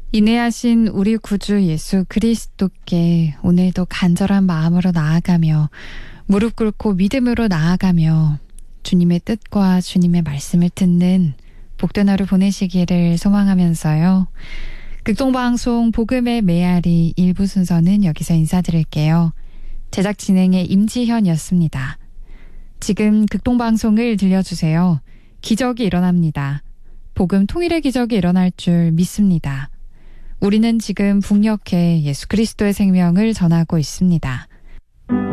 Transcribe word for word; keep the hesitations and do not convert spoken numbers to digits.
인내하신 우리 구주 예수 그리스도께 오늘도 간절한 마음으로 나아가며 무릎 꿇고 믿음으로 나아가며 주님의 뜻과 주님의 말씀을 듣는 복된 하루 보내시기를 소망하면서요. 극동방송 복음의 메아리 일부 순서는 여기서 인사드릴게요. 제작 진행의 임지현이었습니다. 지금 극동방송을 들려주세요. 기적이 일어납니다. 복음 통일의 기적이 일어날 줄 믿습니다. 우리는 지금 북녘에 예수 그리스도의 생명을 전하고 있습니다.